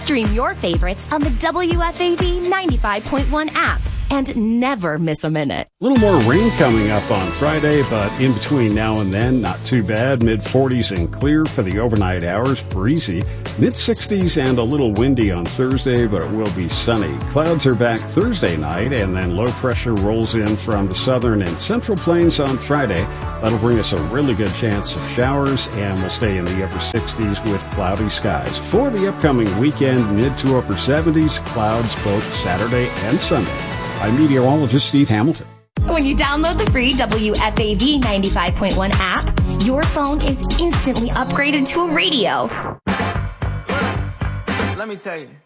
Stream your favorites on the WFAB 95.1 app and never miss a minute. A little more rain coming up on Friday, but in between now and then, not too bad. Mid-40s and clear for the overnight hours, breezy. Mid-60s and a little windy on Thursday, but it will be sunny. Clouds are back Thursday night, and then low pressure rolls in from the southern and central plains on Friday. That'll bring us a really good chance of showers, and we'll stay in the upper 60s with cloudy skies. For the upcoming weekend, mid to upper 70s, clouds both Saturday and Sunday. I'm meteorologist Steve Hamilton. When you download the free WFAB 95.1 app, your phone is instantly upgraded to a radio. Let me tell you.